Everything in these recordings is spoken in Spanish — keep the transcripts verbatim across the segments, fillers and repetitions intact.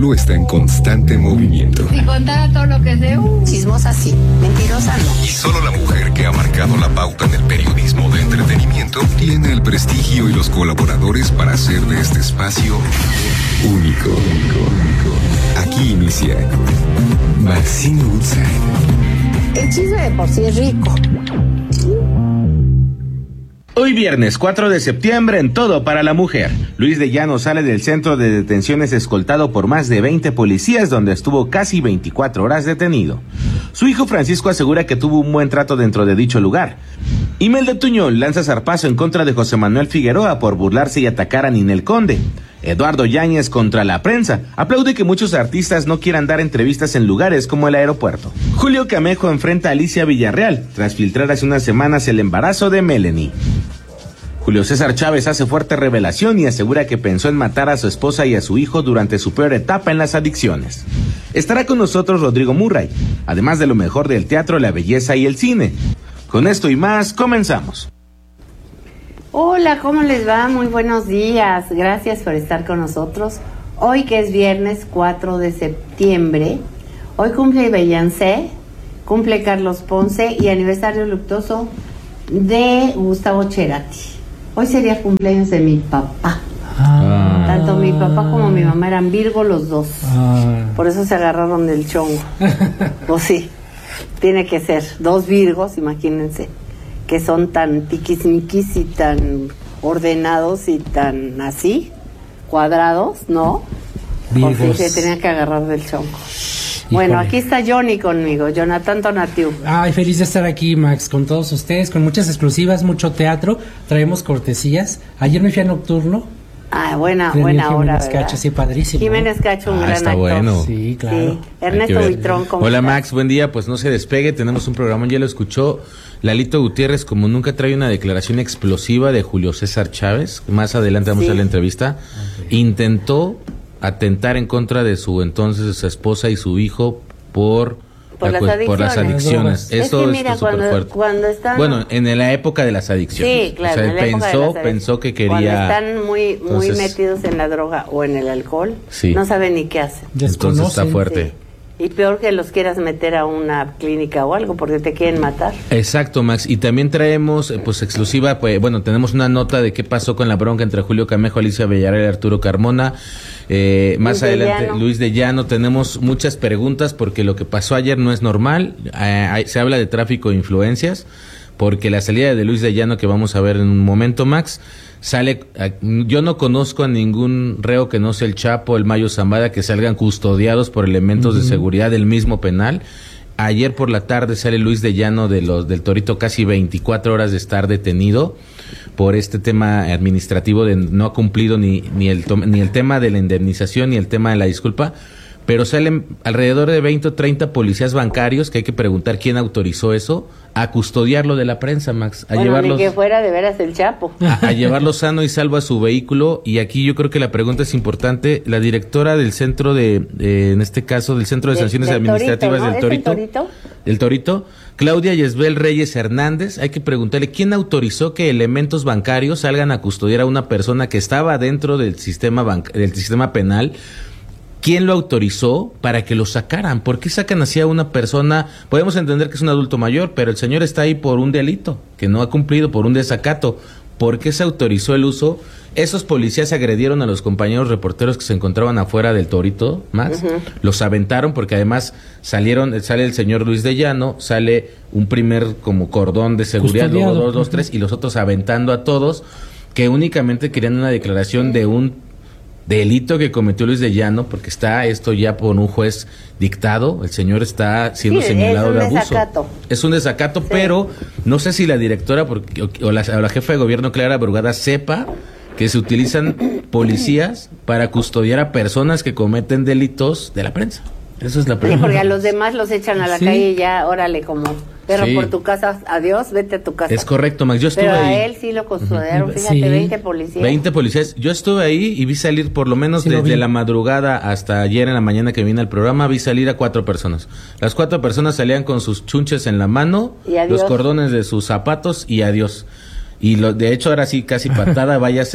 espectáculo está en constante movimiento. Si contara todo lo que sé, uh, chismosa sí, mentirosa no. Y solo la mujer que ha marcado la pauta en el periodismo de entretenimiento tiene el prestigio y los colaboradores para hacer de este espacio único. Aquí inicia Maxine Woodside. El chisme de por sí es rico. Hoy viernes cuatro de septiembre en Todo para la Mujer. Luis de Llano sale del centro de detenciones escoltado por más de veinte policías, donde estuvo casi veinticuatro horas detenido. Su hijo Francisco asegura que tuvo un buen trato dentro de dicho lugar. Imelda Tuñón lanza zarpazo en contra de José Manuel Figueroa por burlarse y atacar a Ninel Conde. Eduardo Yáñez contra la prensa. Aplaude que muchos artistas no quieran dar entrevistas en lugares como el aeropuerto. Julio Camejo enfrenta a Alicia Villarreal tras filtrar hace unas semanas el embarazo de Melanie. Julio César Chávez hace fuerte revelación y asegura que pensó en matar a su esposa y a su hijo durante su peor etapa en las adicciones. Estará con nosotros Rodrigo Murray, además de lo mejor del teatro, la belleza y el cine. Con esto y más, comenzamos. Hola, ¿cómo les va? Muy buenos días. Gracias por estar con nosotros. Hoy que es viernes cuatro de septiembre, hoy cumple Beyoncé, cumple Carlos Ponce y aniversario luctuoso de Gustavo Cerati. Hoy sería cumpleaños de mi papá. Ah. Tanto mi papá como mi mamá eran Virgo los dos. Ah. Por eso se agarraron del chongo. Pues sí, tiene que ser dos Virgos, imagínense, que son tan tiquismiquis y tan ordenados y tan así, cuadrados, ¿no? Virgos. Por si se tenía que agarrar del chongo. Híjole. Bueno, aquí está Johnny conmigo, Jonathan Tonatiu. Ay, feliz de estar aquí, Max, con todos ustedes, con muchas exclusivas, mucho teatro, traemos cortesías. Ayer me fui a Nocturno. Ah, buena, buena hora, Jiménez Cacho, sí, padrísimo. Jiménez Cacho, un ah, gran está actor. Bueno. Sí, claro. Sí. Ernesto Buitrón, ¿cómo Hola, estás? Max, buen día. Pues no se despegue, tenemos un programa, ya lo escuchó Lalito Gutiérrez, como nunca trae una declaración explosiva de Julio César Chávez. Más adelante vamos sí. a la entrevista. Okay. Intentó atentar en contra de su entonces su esposa y su hijo por por, la, las, adicciones. por las adicciones. Es Eso que mira, es súper cuando, fuerte. Cuando están... Bueno, en la época de las adicciones. Sí, claro. O sea, en la pensó, época de las pensó que quería. Cuando están muy, entonces, muy metidos en la droga o en el alcohol, sí. no saben ni qué hacen. Entonces está fuerte. Sí. Y peor que los quieras meter a una clínica o algo porque te quieren matar. Exacto, Max. Y también traemos, pues, exclusiva, pues, bueno, tenemos una nota de qué pasó con la bronca entre Julio Camejo, Alicia Villarreal y Arturo Carmona. Eh, más Luis adelante, de Luis de Llano. Tenemos muchas preguntas porque lo que pasó ayer no es normal. Eh, hay, se habla de tráfico de influencias porque la salida de Luis de Llano, que vamos a ver en un momento, Max, sale, yo no conozco a ningún reo que no sea el Chapo, el Mayo Zambada, que salgan custodiados por elementos uh-huh. de seguridad del mismo penal. Ayer por la tarde sale Luis de Llano de los del Torito, casi veinticuatro horas de estar detenido por este tema administrativo de no ha cumplido ni ni el ni el tema de la indemnización ni el tema de la disculpa. Pero salen alrededor de veinte o treinta policías bancarios, que hay que preguntar quién autorizó eso, a custodiarlo de la prensa, Max. A bueno, llevarlos, ni que fuera de veras el Chapo. A, a llevarlo sano y salvo a su vehículo. Y aquí yo creo que la pregunta es importante. La directora del centro de, eh, en este caso, del Centro de, de Sanciones del Administrativas torito, ¿no? del Torito, ¿Es el Torito? del Torito, Claudia Yesbel Reyes Hernández, hay que preguntarle quién autorizó que elementos bancarios salgan a custodiar a una persona que estaba dentro del sistema banc- del sistema penal. ¿Quién lo autorizó para que lo sacaran? ¿Por qué sacan así a una persona? Podemos entender que es un adulto mayor, pero el señor está ahí por un delito que no ha cumplido, por un desacato. ¿Por qué se autorizó el uso? Esos policías agredieron a los compañeros reporteros que se encontraban afuera del Torito, Max. Uh-huh. Los aventaron porque además salieron, sale el señor Luis de Llano, sale un primer como cordón de seguridad, luego dos, dos, tres, y los otros aventando a todos que únicamente querían una declaración de un delito que cometió Luis de Llano, porque está esto ya por un juez dictado, el señor está siendo sí, señalado de abuso. Desacato. Es un desacato, sí. Pero no sé si la directora porque, o, o, la, o la jefa de gobierno Clara Brugada sepa que se utilizan policías para custodiar a personas que cometen delitos de la prensa. Eso es la pregunta. Sí, porque a los demás los echan a la sí. calle y ya, órale, como perro sí. por tu casa, adiós, vete a tu casa. Es correcto, Max, yo estuve Pero a ahí. él sí lo custodiaron, uh-huh. fíjate, sí. veinte policías. veinte policías, yo estuve ahí y vi salir por lo menos sí, desde lo la madrugada hasta ayer en la mañana que vine al programa, vi salir a cuatro personas. Las cuatro personas salían con sus chunches en la mano, los cordones de sus zapatos y adiós. Y lo, de hecho ahora sí casi patada, váyase.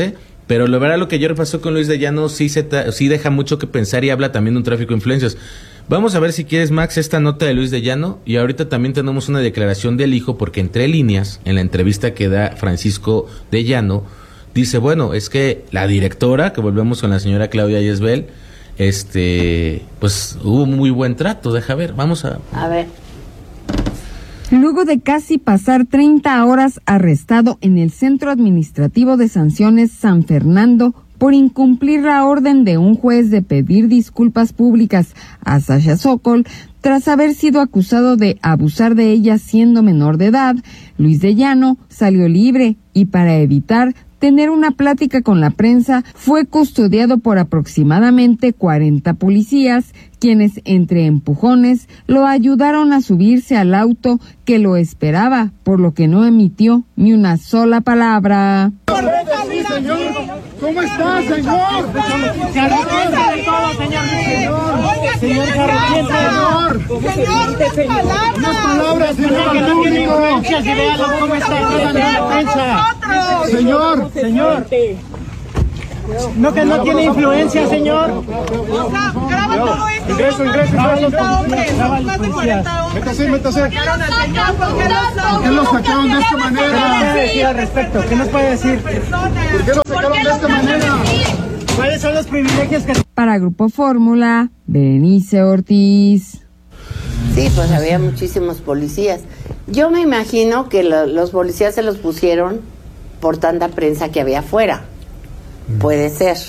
Pero la verdad lo que ayer pasó con Luis de Llano sí, se ta- sí deja mucho que pensar y habla también de un tráfico de influencias. Vamos a ver si quieres, Max, esta nota de Luis de Llano, y ahorita también tenemos una declaración del hijo, porque entre líneas, en la entrevista que da Francisco de Llano, dice, bueno, es que la directora, que volvemos con la señora Claudia Yesbel, este, pues hubo muy buen trato, deja ver, vamos a... A ver. Luego de casi pasar treinta horas arrestado en el Centro Administrativo de Sanciones San Fernando por incumplir la orden de un juez de pedir disculpas públicas a Sasha Sokol tras haber sido acusado de abusar de ella siendo menor de edad, Luis de Llano salió libre y para evitar tener una plática con la prensa fue custodiado por aproximadamente cuarenta policías, quienes entre empujones lo ayudaron a subirse al auto que lo esperaba, por lo que no emitió ni una sola palabra. Sí, señor. ¿Cómo está, señor? Se arrepiente de todo, señor. Señor, se arrepiente, señor. Señor, unas palabras, señor, que no tiene influencias y véalo cómo está toda la prensa. Señor, señor. No, que no tiene influencia, señor. O sea, graba todo esto. Ingreso, ingreso, cuarenta hombres, ingreso. más de cuarenta hombres. Métase, métase. ¿Por qué lo sacan? ¿Por qué lo sacan? ¿Por qué lo sacaron de esta manera? ¿Qué puede decir al respecto? ¿Qué nos puede decir? ¿Por qué lo sacaron de esta manera? ¿Cuáles son los privilegios que... Para Grupo Fórmula, Berenice Ortiz. Sí, pues había muchísimos policías. Yo me imagino que lo, los policías se los pusieron por tanta prensa que había afuera. Puede ser.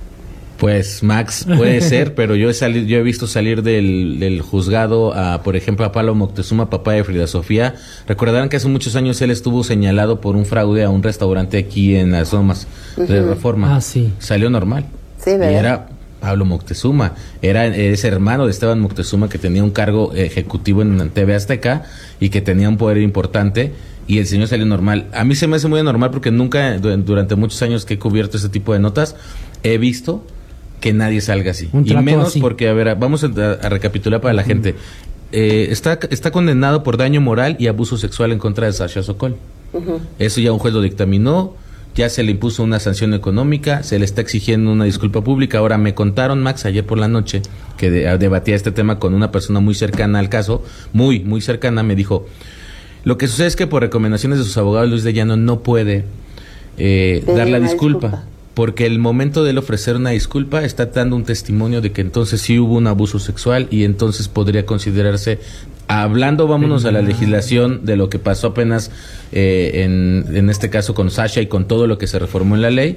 Pues Max, puede ser, pero yo he salido, yo he visto salir del, del juzgado a, por ejemplo, a Pablo Moctezuma, papá de Frida Sofía. Recordarán que hace muchos años él estuvo señalado por un fraude a un restaurante aquí en las Lomas uh-huh. de Reforma. Ah, sí. Salió normal. Sí, ¿verdad? Y era Pablo Moctezuma, era ese hermano de Esteban Moctezuma que tenía un cargo ejecutivo en T V Azteca y que tenía un poder importante. Y el señor salió normal. A mí se me hace muy anormal porque nunca, durante muchos años que he cubierto este tipo de notas, he visto que nadie salga así. Un y menos así. porque, a ver, vamos a, a recapitular para la uh-huh. gente. Eh, está, está condenado por daño moral y abuso sexual en contra de Sasha Sokol. Uh-huh. Eso ya un juez lo dictaminó, ya se le impuso una sanción económica, se le está exigiendo una disculpa pública. Ahora me contaron, Max, ayer por la noche, que de, debatía este tema con una persona muy cercana al caso, muy, muy cercana, me dijo... Lo que sucede es que por recomendaciones de sus abogados, Luis de Llano no puede eh, dar la disculpa, disculpa, porque el momento de él ofrecer una disculpa está dando un testimonio de que entonces sí hubo un abuso sexual y entonces podría considerarse, hablando, vámonos a la legislación de lo que pasó apenas eh, en, en este caso con Sasha y con todo lo que se reformó en la ley.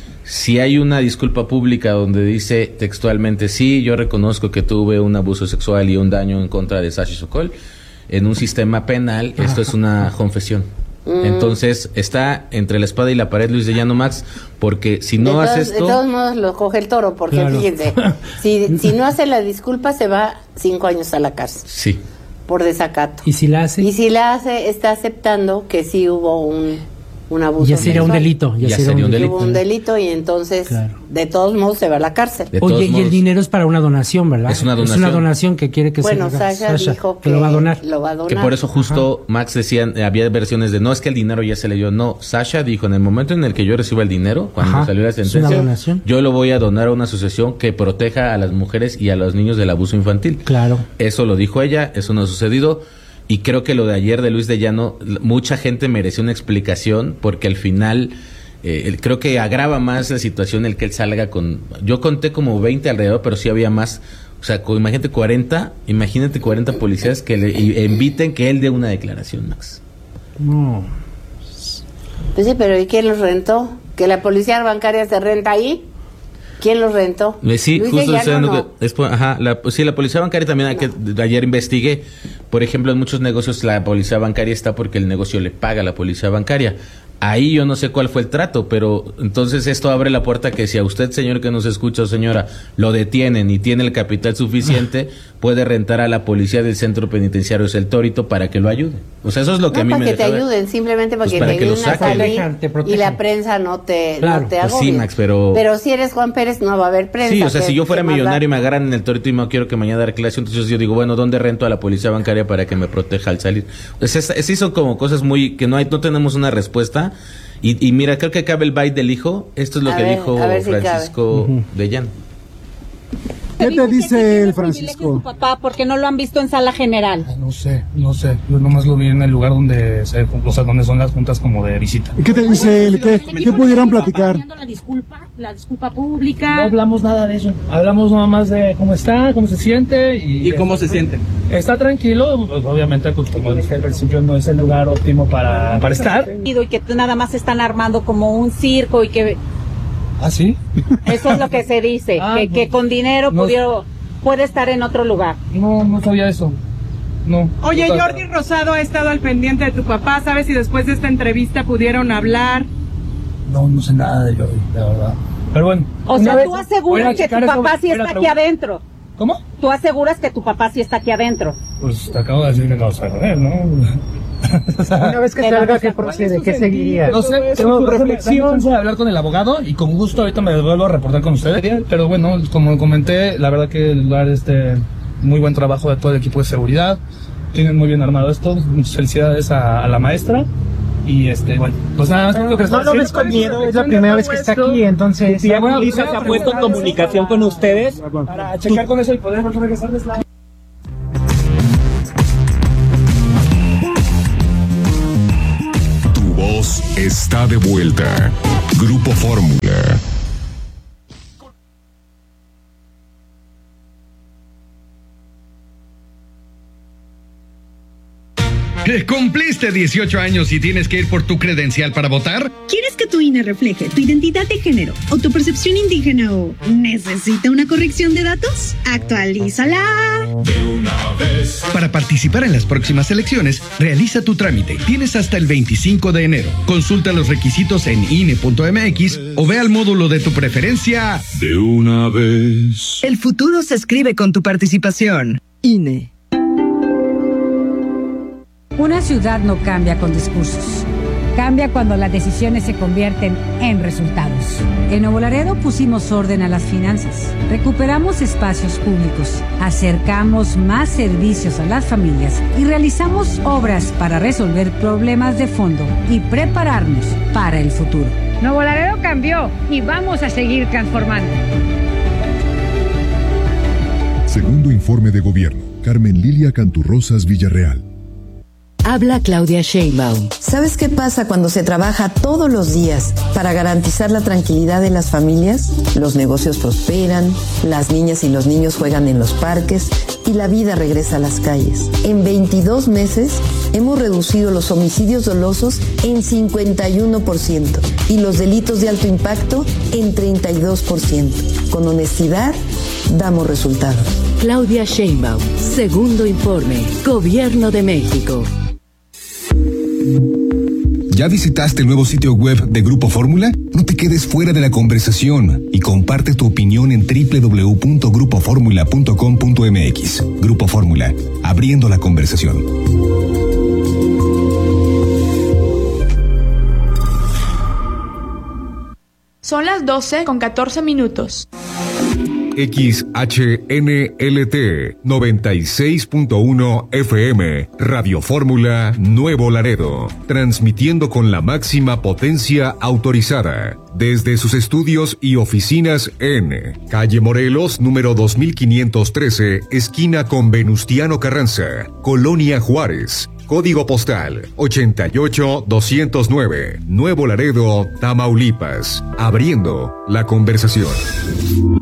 Si hay una disculpa pública donde dice textualmente, sí, yo reconozco que tuve un abuso sexual y un daño en contra de Sasha Sokol, en un sistema penal, esto es una confesión. Mm. Entonces, está entre la espada y la pared Luis de Llano, Max, porque si no de hace todos, esto... De todos modos lo coge el toro, porque claro. Fíjense, si, si no hace la disculpa se va cinco años a la cárcel. Sí. Por desacato. ¿Y si la hace? Y si la hace, está aceptando que sí hubo un... un abuso ya sería sexual. un delito ya, ya sería, sería un, un delito. Hubo un delito y entonces claro. de todos modos se va a la cárcel. De Oye, y modos, el dinero es para una donación, ¿verdad? Es una donación. Es una donación que quiere que bueno, se Sasha, Sasha dijo que, que lo va a donar. Lo va a donar. Que por eso justo Ajá. Max decían, había versiones de no es que el dinero ya se le dio, no, Sasha dijo en el momento en el que yo reciba el dinero, cuando Ajá. salió la sentencia, yo lo voy a donar a una asociación que proteja a las mujeres y a los niños del abuso infantil. Claro. Eso lo dijo ella, eso no ha sucedido. Y creo que lo de ayer de Luis de Llano, mucha gente mereció una explicación porque al final eh, creo que agrava más la situación el que él salga con... Yo conté como veinte alrededor, pero sí había más. O sea, imagínate cuarenta, imagínate cuarenta policías que le y, inviten que él dé una declaración, Max. No. Pues sí, pero ¿y quién los rentó? ¿Que la policía bancaria se renta ahí? ¿Quién los rentó? Eh, sí, Luis justo Llano, que no. es, ajá, la, sí, la policía bancaria también, hay no. que ayer investigué, por ejemplo, en muchos negocios la policía bancaria está porque el negocio le paga a la policía bancaria. Ahí yo no sé cuál fue el trato, pero entonces esto abre la puerta que si a usted, señor que nos escucha o señora, lo detienen y tiene el capital suficiente, puede rentar a la policía del centro penitenciario El Torito para que lo ayude. O sea, eso es lo que no, a mí para me que te dejaba, ayuden, simplemente para pues que para te que ayuden a salir te y la prensa no te, claro, no te pues agobie. sí, Max, pero... pero si eres Juan Pérez no va a haber prensa. Sí, o sea, si yo fuera millonario y me da? agarran en El Torito y no quiero que mañana declaración, entonces yo digo, bueno, ¿dónde rento a la policía bancaria para que me proteja al salir? O sea, sí son como cosas muy que no hay, no tenemos una respuesta. Y, y mira, creo que cabe el byte del hijo. Esto es lo A que ver, dijo a ver si Francisco cabe. de Llano. ¿Qué te dice el Francisco? Su papá, porque no lo han visto en sala general. No sé, no sé. Yo nomás lo vi en el lugar donde se, o sea, donde son las juntas como de visita. ¿Y qué te dice él? ¿Qué, qué pudieron platicar? La disculpa, la disculpa pública. No hablamos nada de eso. Hablamos nada más de cómo está, cómo se siente y... ¿Y cómo se siente? Está tranquilo, pues, obviamente, pues, como dije al principio, no es el lugar óptimo para, para estar. Y que nada más están armando como un circo y que... ¿Ah, sí? Eso es lo que se dice, Ah, que, no. que con dinero No. pudieron, puede estar en otro lugar. No, no sabía eso. No. Oye, No sabía. Jordi Rosado ha estado al pendiente de tu papá. ¿Sabes si después de esta entrevista pudieron hablar? No, no sé nada de Jordi, la verdad. Pero bueno. O una sea, vez tú voy a aseguras que tu checar eso, papá sí voy a está aquí pregun- adentro. ¿Cómo? Tú aseguras que tu papá sí está aquí adentro. Pues te acabo de decir que no vas a ver, ¿no? Una vez que salga, ¿qué procede? ¿Qué seguiría? No sé, tengo tu reflexión de hablar con el abogado y con gusto ahorita me vuelvo a reportar con ustedes. Pero bueno, como comenté, la verdad que el lugar, este, muy buen trabajo de todo el equipo de seguridad. Tienen muy bien armado esto. Muchas felicidades a, a la maestra. Y este, bueno, pues nada más tengo que No lo ves con miedo, es la primera vez que está aquí, entonces... ¿Y Lisa se ha puesto en comunicación con ustedes? Para checar con eso y poder regresarles la... Tu voz está de vuelta. Grupo Fórmula. ¿Cumpliste dieciocho años y tienes que ir por tu credencial para votar? ¿Quieres que tu I N E refleje tu identidad de género o tu percepción indígena o necesita una corrección de datos? ¡Actualízala! Para participar en las próximas elecciones, realiza tu trámite. Tienes hasta el veinticinco de enero. Consulta los requisitos en I N E punto M X o ve al módulo de tu preferencia. De una vez. El futuro se escribe con tu participación. I N E. Una ciudad no cambia con discursos. Cambia cuando las decisiones se convierten en resultados. En Nuevo Laredo pusimos orden a las finanzas. Recuperamos espacios públicos. Acercamos más servicios a las familias y realizamos obras para resolver problemas de fondo y prepararnos para el futuro. Nuevo Laredo cambió y vamos a seguir transformando. Segundo informe de gobierno. Carmen Lilia Canturrosas Villarreal. Habla Claudia Sheinbaum. ¿Sabes qué pasa cuando se trabaja todos los días para garantizar la tranquilidad de las familias? Los negocios prosperan, las niñas y los niños juegan en los parques y la vida regresa a las calles. En veintidós meses hemos reducido los homicidios dolosos en cincuenta y uno por ciento y los delitos de alto impacto en treinta y dos por ciento. Con honestidad, damos resultados. Claudia Sheinbaum. Segundo informe. Gobierno de México. ¿Ya visitaste el nuevo sitio web de Grupo Fórmula? No te quedes fuera de la conversación y comparte tu opinión en doble u doble u doble u punto grupo fórmula punto com punto m x. Grupo Fórmula, abriendo la conversación. Son las doce con catorce minutos. X H N L T noventa y seis punto uno F M, Radio Fórmula Nuevo Laredo, transmitiendo con la máxima potencia autorizada, desde sus estudios y oficinas en Calle Morelos, número dos mil quinientos trece, esquina con Venustiano Carranza, Colonia Juárez. Código postal ochenta y ocho doscientos nueve, Nuevo Laredo, Tamaulipas, abriendo la conversación.